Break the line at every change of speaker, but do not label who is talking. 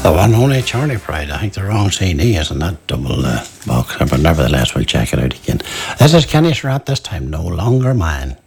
The one only Charlie Pride. I think the wrong CD is in that double box, but nevertheless, we'll check it out again. This is Kenny Surratt, this time No Longer Mine.